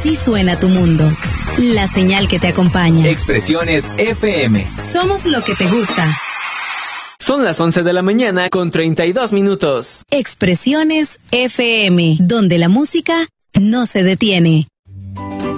Así suena tu mundo. La señal que te acompaña. Expresiones FM. Somos lo que te gusta. Son las 11 de la mañana con 32 minutos. Expresiones FM, donde la música no se detiene.